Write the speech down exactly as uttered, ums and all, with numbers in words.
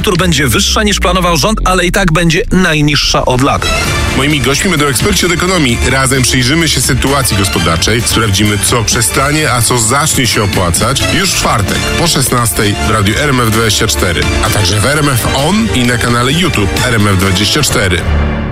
emerytur będzie wyższa niż planował rząd, ale i tak będzie najniższa od lat. Moimi gośćmi będą eksperci od ekonomii. Razem przyjrzymy się sytuacji gospodarczej, sprawdzimy, co przestanie, a co zacznie się opłacać już w czwartek po szesnastej w radiu R M F dwadzieścia cztery, a także w R M F On i na kanale YouTube R M F dwadzieścia cztery.